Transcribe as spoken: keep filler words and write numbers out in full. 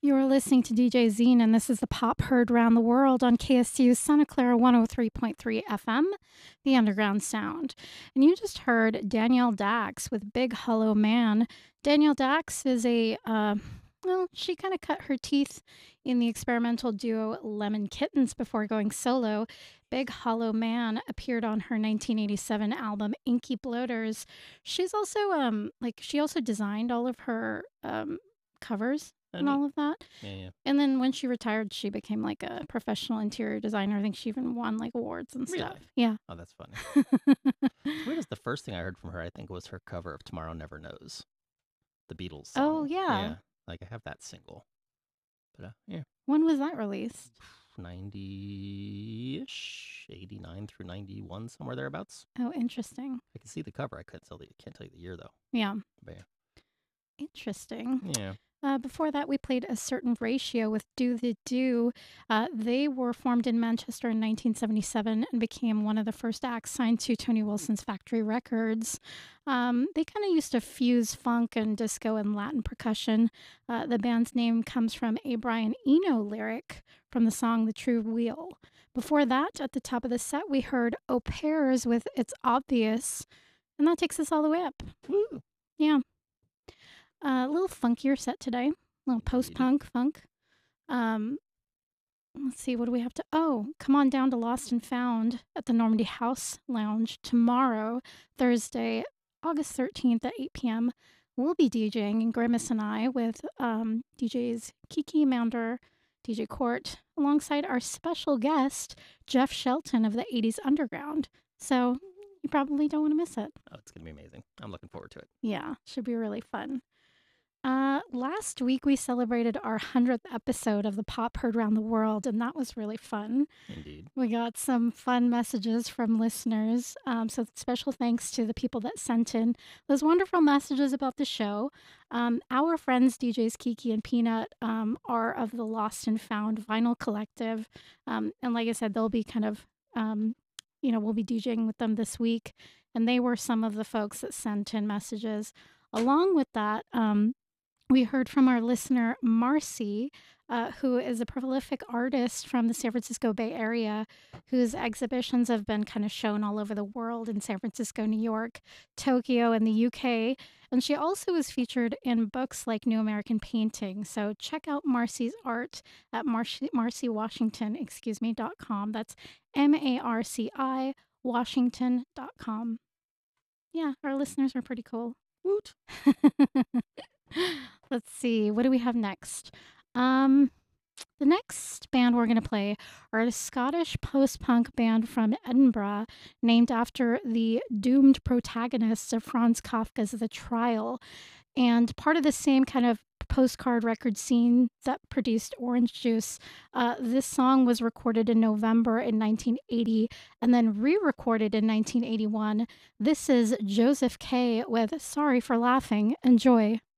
You're listening to D J Zine, and this is the pop heard around the world on K S U Santa Clara one oh three point three F M, the underground sound. And you just heard Danielle Dax with Big Hollow Man. Danielle Dax is a, uh, well, she kind of cut her teeth in the experimental duo Lemon Kittens before going solo. Big Hollow Man appeared on her nineteen eighty-seven album Inky Bloaters. She's also, um, like, she also designed all of her, um, covers Oh, and neat. all of that. Yeah, yeah. And then when she retired, she became like a professional interior designer. I think she even won like awards and stuff. Really? Yeah. Oh, that's funny. It's weird as the first thing I heard from her, I think, was her cover of Tomorrow Never Knows, the Beatles song. Oh, yeah. Yeah, like I have that single. But uh, yeah, When was that released? ninety-ish, eighty-nine through ninety-one, somewhere thereabouts. Oh, interesting. I can see the cover. I couldn't tell the, can't tell you the year though. Yeah. But yeah. Interesting. Yeah. Uh, before that, we played A Certain Ratio with Do the Do. Uh, they were formed in Manchester in nineteen seventy-seven and became one of the first acts signed to Tony Wilson's Factory Records. Um, they kind of used to fuse funk and disco and Latin percussion. Uh, the band's name comes from a Brian Eno lyric from the song The True Wheel. Before that, at the top of the set, we heard Au Pairs with It's Obvious. And that takes us all the way up. Woo. Yeah. Uh, a little funkier set today, a little Indeed. post-punk funk. Um, let's see, what do we have to? Oh, come on down to Lost and Found at the Normandy House Lounge tomorrow, Thursday, August thirteenth at eight p.m. We'll be DJing, Grimace and I, with um, D Js Kiki Mander, D J Court, alongside our special guest, Jeff Shelton of the eighties Underground. So you probably don't want to miss it. Oh, it's going to be amazing. I'm looking forward to it. Yeah, should be really fun. Uh, last week we celebrated our hundredth episode of the Pop Heard Around the World, and that was really fun. Indeed. We got some fun messages from listeners, um, so special thanks to the people that sent in those wonderful messages about the show. Um, our friends, D Js Kiki and Peanut, um, are of the Lost and Found Vinyl Collective, um, and like I said, they'll be kind of, um, you know, we'll be DJing with them this week, and they were some of the folks that sent in messages. Along with that, um, we heard from our listener, Marcy, uh, who is a prolific artist from the San Francisco Bay Area, whose exhibitions have been kind of shown all over the world in San Francisco, New York, Tokyo, and the U K. And she also is featured in books like New American Painting. So check out Marcy's art at Marcy, Marcy Washington, excuse me, dot com. That's M A R C I Washington dot com. Yeah, our listeners are pretty cool. Woot. Let's see. What do we have next? Um, the next band we're going to play are a Scottish post-punk band from Edinburgh named after the doomed protagonists of Franz Kafka's The Trial, and part of the same kind of postcard record scene that produced Orange Juice. Uh, this song was recorded in November in nineteen eighty and then re-recorded in nineteen eighty-one. This is Joseph K. with Sorry for Laughing. Enjoy.